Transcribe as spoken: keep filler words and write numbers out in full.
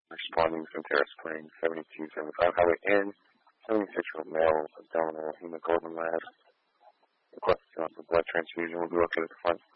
responding from Terrace Springs, seventy-two seventy-five Highway N, seventy-six-year-old male, abdominal hemoglobin lab. Request for blood transfusion will be located at the front.